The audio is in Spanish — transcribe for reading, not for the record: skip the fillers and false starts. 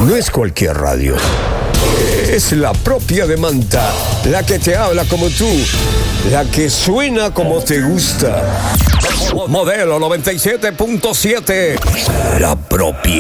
No es cualquier radio. Es la propia de Manta, la que te habla como tú, la que suena como te gusta. Modelo 97.7, la propia.